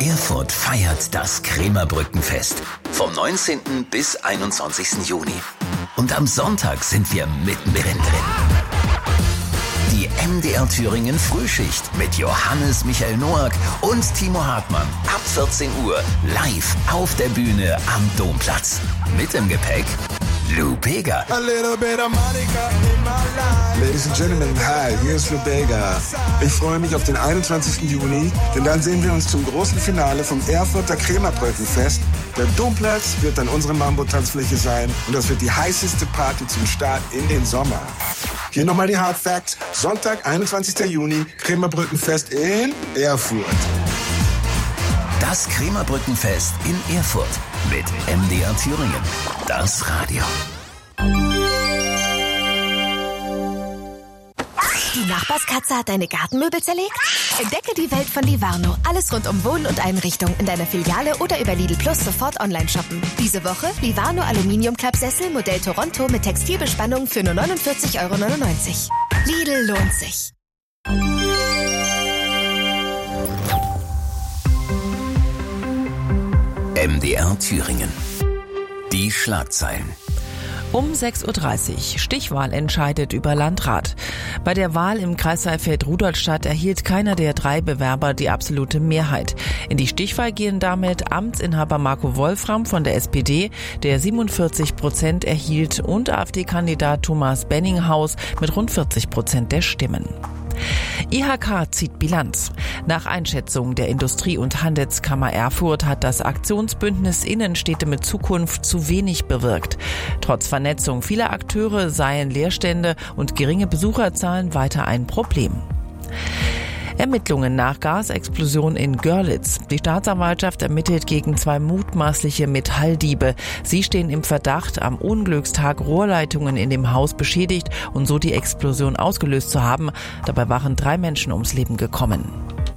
Erfurt feiert das Krämerbrückenfest vom 19. bis 21. Juni. Und am Sonntag sind wir mittendrin drin. Die MDR Thüringen Frühschicht mit Johannes Michael Noack und Timo Hartmann ab 14 Uhr live auf der Bühne am Domplatz. Mit im Gepäck Lou Bega. Ladies and Gentlemen, hi, hier ist Lou Bega. Ich freue mich auf den 21. Juni, denn dann sehen wir uns zum großen Finale vom Erfurter Krämerbrückenfest. Der Domplatz wird dann unsere Mambo-Tanzfläche sein und das wird die heißeste Party zum Start in den Sommer. Hier nochmal die Hard Facts. Sonntag, 21. Juni, Krämerbrückenfest in Erfurt. Das Krämerbrückenfest in Erfurt mit MDR Thüringen. Das Radio. Die Nachbarskatze hat deine Gartenmöbel zerlegt? Entdecke die Welt von Livarno. Alles rund um Wohnen und Einrichtung in deiner Filiale oder über Lidl Plus sofort online shoppen. Diese Woche Livarno Aluminiumklappsessel Modell Toronto mit Textilbespannung für nur 49,99 €. Lidl lohnt sich. MDR Thüringen. Die Schlagzeilen. Um 6:30 Uhr. Stichwahl entscheidet über Landrat. Bei der Wahl im Kreis Saalfeld-Rudolstadt erhielt keiner der 3 Bewerber die absolute Mehrheit. In die Stichwahl gehen damit Amtsinhaber Marco Wolfram von der SPD, der 47% erhielt, und AfD-Kandidat Thomas Benninghaus mit rund 40% der Stimmen. IHK zieht Bilanz. Nach Einschätzung der Industrie- und Handelskammer Erfurt hat das Aktionsbündnis Innenstädte mit Zukunft zu wenig bewirkt. Trotz Vernetzung vieler Akteure seien Leerstände und geringe Besucherzahlen weiter ein Problem. Ermittlungen nach Gasexplosion in Görlitz. Die Staatsanwaltschaft ermittelt gegen 2 mutmaßliche Metalldiebe. Sie stehen im Verdacht, am Unglückstag Rohrleitungen in dem Haus beschädigt und so die Explosion ausgelöst zu haben. Dabei waren 3 Menschen ums Leben gekommen.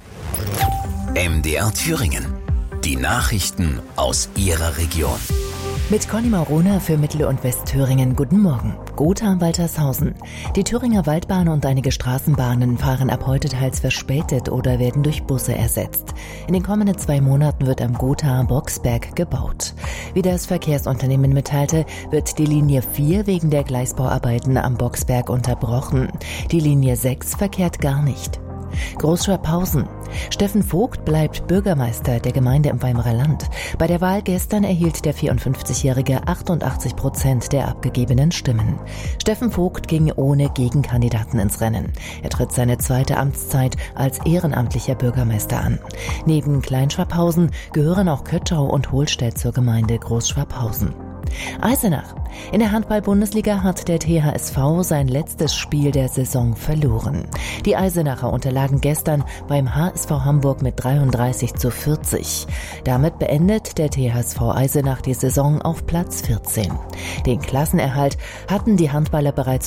MDR Thüringen. Die Nachrichten aus Ihrer Region. Mit Conny Marona für Mittel- und Westthüringen. Guten Morgen. Gotha-Waltershausen. Die Thüringer Waldbahn und einige Straßenbahnen fahren ab heute teils verspätet oder werden durch Busse ersetzt. In den kommenden 2 Monaten wird am Gotha-Boxberg gebaut. Wie das Verkehrsunternehmen mitteilte, wird die Linie 4 wegen der Gleisbauarbeiten am Boxberg unterbrochen. Die Linie 6 verkehrt gar nicht. Großschwabhausen. Steffen Vogt bleibt Bürgermeister der Gemeinde im Weimarer Land. Bei der Wahl gestern erhielt der 54-Jährige 88% der abgegebenen Stimmen. Steffen Vogt ging ohne Gegenkandidaten ins Rennen. Er tritt seine 2. Amtszeit als ehrenamtlicher Bürgermeister an. Neben Kleinschwabhausen gehören auch Kötschau und Hohlstedt zur Gemeinde Großschwabhausen. Eisenach. In der Handball-Bundesliga hat der THSV sein letztes Spiel der Saison verloren. Die Eisenacher unterlagen gestern beim HSV Hamburg mit 33:40. Damit beendet der THSV Eisenach die Saison auf Platz 14. Den Klassenerhalt hatten die Handballer bereits